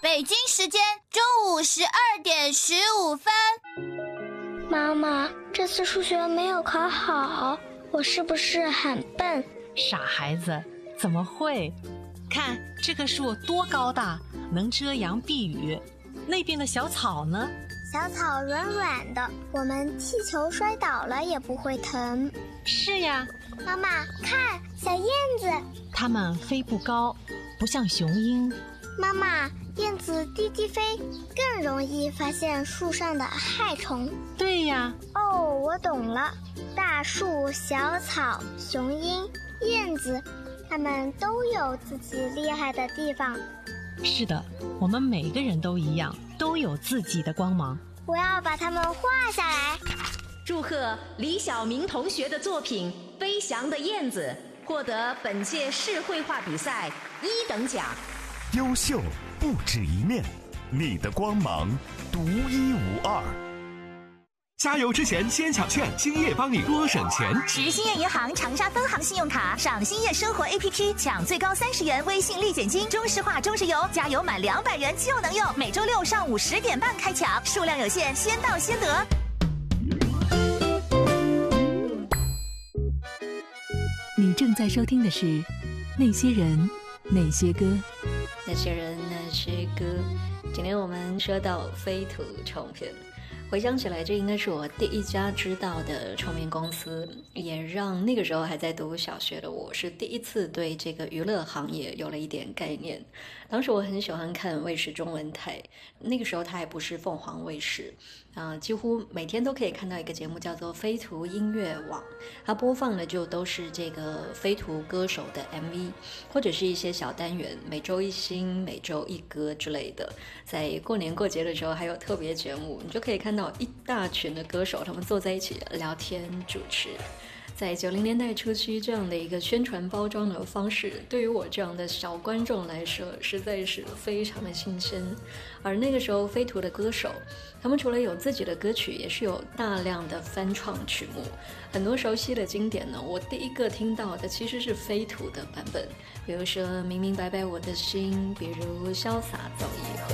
北京时间中午12:15。 妈妈，这次数学没有考好，我是不是很笨？ 傻孩子，怎么会？看这棵树多高大，能遮阳避雨。那边的小草呢？ 小草软软的，我们踢球摔倒了也不会疼。 是呀。 妈妈，看小燕子， 它们飞不高，不像雄鹰。 妈妈，燕子低低飞，更容易发现树上的害虫。 对呀。 哦，我懂了，大树、小草、雄鹰、燕子，它们都有自己厉害的地方。 是的，我们每个人都一样，都有自己的光芒。 我要把它们画下来。 祝贺李晓明同学的作品《飞翔的燕子》获得本届市绘画比赛1等奖。 优秀不止一面，你的光芒独一无二。 加油之前先抢券，兴业帮你多省钱。 持兴业银行长沙分行信用卡上兴业生活 APP 抢最高30元微信立减金，中石化中石油加油满200元就能用。每周六上午10点半开抢，数量有限，先到先得。 你正在收听的是那些人那些歌。 那些人那些歌。今天我们说到飞图唱片，回想起来，这应该是我第一家知道的唱片公司，也让那个时候还在读小学的我是第一次对这个娱乐行业有了一点概念。当时我很喜欢看卫视中文台，那个时候它还不是凤凰卫视，几乎每天都可以看到一个节目叫做飞图音乐网，它播放的就都是这个飞图歌手的 MV， 或者是一些小单元，每周一新，每周一歌之类的。在过年过节的时候还有特别节目，你就可以看到一大群的歌手，他们坐在一起聊天主持。在90年代初期，这样的一个宣传包装的方式，对于我这样的小观众来说，实在是非常的新鲜。而那个时候，飞图的歌手，他们除了有自己的歌曲，也是有大量的翻创曲目。很多熟悉的经典呢，我第一个听到的其实是飞图的版本，比如说《明明白白我的心》，比如《潇洒走一回》。